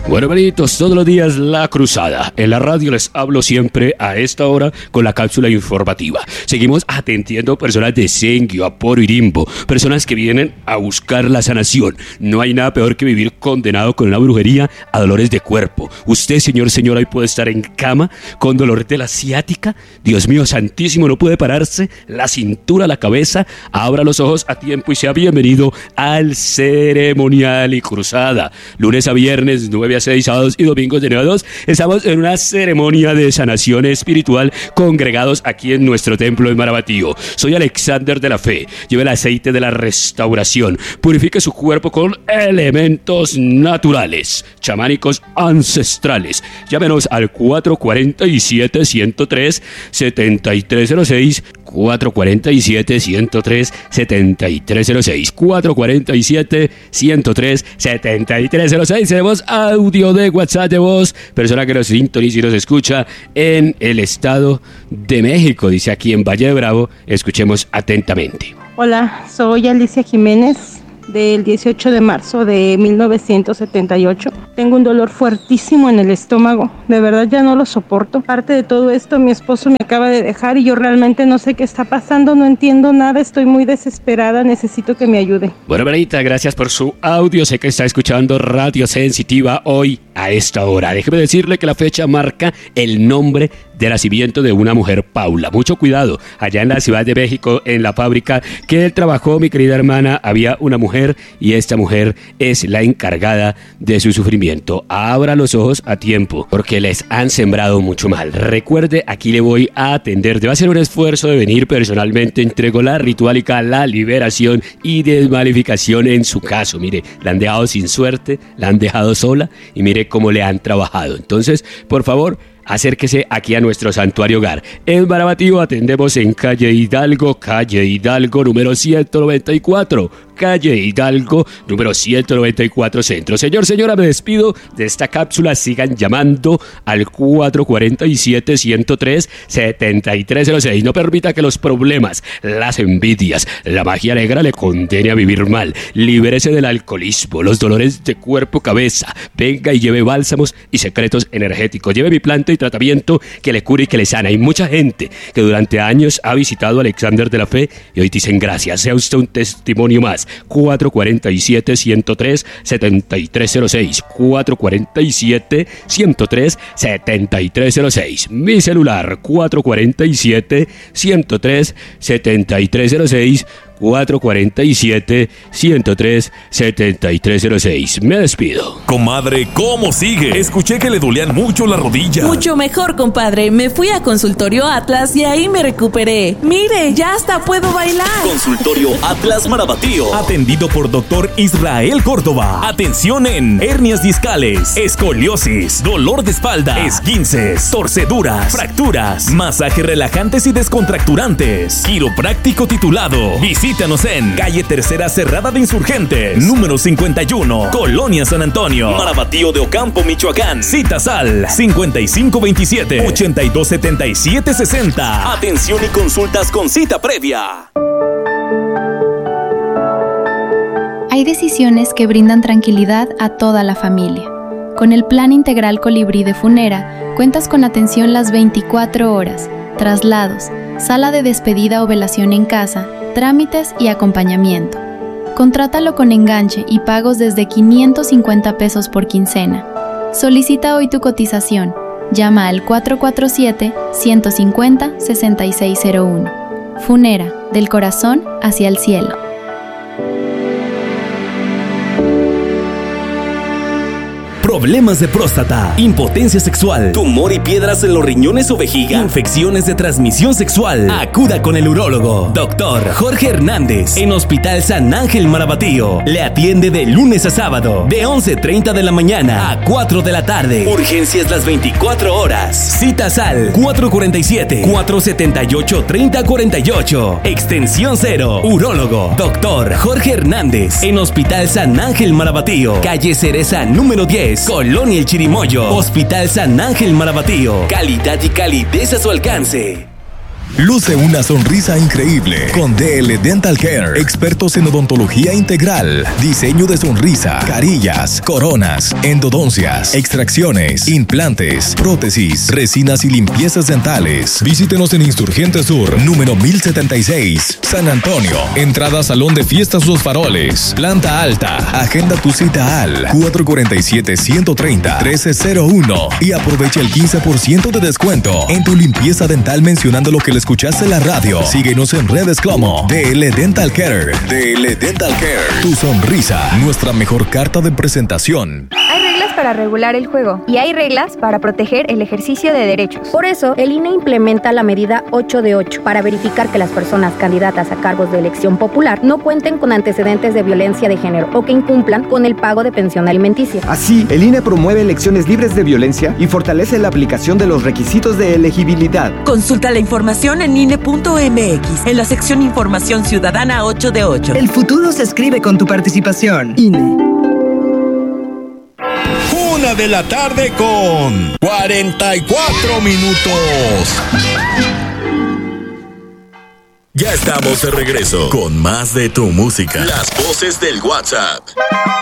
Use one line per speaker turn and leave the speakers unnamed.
Bueno, hermanitos, todos los días La Cruzada. En la radio les hablo siempre a esta hora con la cápsula informativa. Seguimos atendiendo personas de Senguio, Aporo y Rimbo, personas que vienen a buscar la sanación. No hay nada peor que vivir condenado con una brujería a dolores de cuerpo. Usted, señor, señora, hoy puede estar en cama con dolor de la ciática. Dios mío santísimo, no puede pararse, la cintura, la cabeza. Abra los ojos a tiempo y sea bienvenido al Ceremonial y Cruzada. Lunes a viernes, 9 a 6, sábados y domingos de 9 a 2. Estamos en una ceremonia de sanación espiritual congregados aquí en nuestro templo en Marabatío. Soy Alexander de la Fe. Lleve el aceite de la restauración. Purifique su cuerpo con elementos naturales, chamánicos ancestrales. Llámenos al 447-103-7306. 447-103-7306. 447-103-7306. Tenemos audio de WhatsApp de voz, persona que nos sintoniza y nos escucha en el Estado de México, dice aquí en Valle de Bravo. Escuchemos atentamente.
Hola, soy Alicia Jiménez, del 18 de marzo de 1978. Tengo un dolor fuertísimo en el estómago, de verdad ya no lo soporto. Parte de todo esto, mi esposo me acaba de dejar y yo realmente no sé qué está pasando, no entiendo nada, estoy muy desesperada, necesito que me ayude.
Bueno, Benita, gracias por su audio, sé que está escuchando Radio Sensitiva hoy a esta hora. Déjeme decirle que la fecha marca el nombre de nacimiento de una mujer, Paula. Mucho cuidado, allá en la Ciudad de México, en la fábrica que él trabajó, mi querida hermana, había una mujer y esta mujer es la encargada de su sufrimiento. Abra los ojos a tiempo porque les han sembrado mucho mal. Recuerde, aquí le voy a atender. Debe hacer un esfuerzo de venir personalmente. Entrego la ritualica, la liberación y desmalificación en su caso. Mire, la han dejado sin suerte, la han dejado sola y mire cómo le han trabajado. Entonces, por favor, acérquese aquí a nuestro santuario hogar. En Marabatío atendemos en calle Hidalgo número 194. Calle Hidalgo, número 194 Centro. Señor, señora, me despido de esta cápsula. Sigan llamando al 447-103-7306. No permita que los problemas, las envidias, la magia negra le condene a vivir mal. Libérese del alcoholismo, los dolores de cuerpo, cabeza. Venga y lleve bálsamos y secretos energéticos. Lleve mi planta y tratamiento que le cura y que le sana. Hay mucha gente que durante años ha visitado a Alexander de la Fe y hoy dicen gracias. Sea usted un testimonio más. 447-103-7306. 447-103-7306. Mi celular 447-103-7306. 447-103-7306. Me despido.
Comadre, ¿cómo sigue? Escuché que le dolían mucho las rodillas.
Mucho mejor, compadre. Me fui a Consultorio Atlas y ahí me recuperé. Mire, ya hasta puedo bailar.
Consultorio Atlas Marabatío. Atendido por Dr. Israel Córdoba. Atención en hernias discales, escoliosis, dolor de espalda, esguinces, torceduras, fracturas, masajes relajantes y descontracturantes. Quiropráctico titulado. Visítanos en calle Tercera Cerrada de Insurgentes, número 51, Colonia San Antonio, Marabatío de Ocampo, Michoacán. Citas al 5527-827760. Atención y consultas con cita previa.
Hay decisiones que brindan tranquilidad a toda la familia. Con el Plan Integral Colibrí de Funera, cuentas con atención las 24 horas, traslados, sala de despedida o velación en casa, trámites y acompañamiento. Contrátalo con enganche y pagos desde 550 pesos por quincena. Solicita hoy tu cotización. Llama al 447-150-6601. Funera, del corazón hacia el cielo.
Problemas de próstata, impotencia sexual, tumor y piedras en los riñones o vejiga, infecciones de transmisión sexual. Acuda con el urólogo, Dr. Jorge Hernández, en Hospital San Ángel Marabatío. Le atiende de lunes a sábado, de 11:30 de la mañana a 4 de la tarde. Urgencias las 24 horas. Citas al 447-478-3048. Extensión 0. Urólogo, Dr. Jorge Hernández, en Hospital San Ángel Marabatío. Calle Cereza, número 10. Colonia El Chirimoyo. Hospital San Ángel Marabatío. Calidad y calidez a su alcance.
Luce una sonrisa increíble con DL Dental Care, expertos en odontología integral, diseño de sonrisa, carillas, coronas, endodoncias, extracciones, implantes, prótesis, resinas y limpiezas dentales. Visítenos en Insurgente Sur, número 1076, San Antonio. Entrada Salón de Fiestas Los Faroles, planta alta. Agenda tu cita al 447-130-1301 y aprovecha el 15% de descuento en tu limpieza dental mencionando lo que le escuchaste en la radio. Síguenos en redes como DL Dental Care. DL Dental Care. Tu sonrisa, nuestra mejor carta de presentación.
Hay reglas para regular el juego y hay reglas para proteger el ejercicio de derechos. Por eso, el INE implementa la medida 8 de 8 para verificar que las personas candidatas a cargos de elección popular no cuenten con antecedentes de violencia de género o que incumplan con el pago de pensión alimenticia.
Así, el INE promueve elecciones libres de violencia y fortalece la aplicación de los requisitos de elegibilidad.
Consulta la información en INE.mx, en la sección Información Ciudadana 8 de 8.
El futuro se escribe con tu participación. INE.
1:00 con 44 minutos.
Ya estamos de regreso con más de tu música. Las voces del WhatsApp.